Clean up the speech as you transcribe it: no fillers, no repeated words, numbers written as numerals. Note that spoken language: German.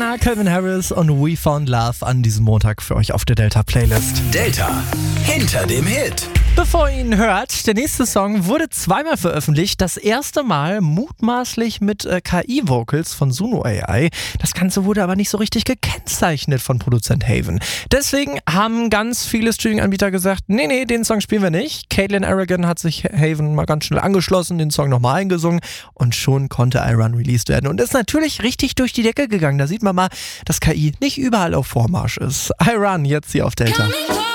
Rihanna, Calvin Harris und We Found Love an diesem Montag für euch auf der Delta-Playlist. Delta, hinter dem Hit. Bevor ihr ihn hört, der nächste Song wurde zweimal veröffentlicht. Das erste Mal mutmaßlich mit KI-Vocals von Suno AI. Das Ganze wurde aber nicht so richtig gekennzeichnet von Produzent Haven. Deswegen haben ganz viele Streaming-Anbieter gesagt, nee, den Song spielen wir nicht. Caitlin Aragon hat sich Haven mal ganz schnell angeschlossen, den Song nochmal eingesungen und schon konnte I Run released werden. Und ist natürlich richtig durch die Decke gegangen. Da siet man mal, dass KI nicht überall auf Vormarsch ist. I Run jetzt hier auf Delta.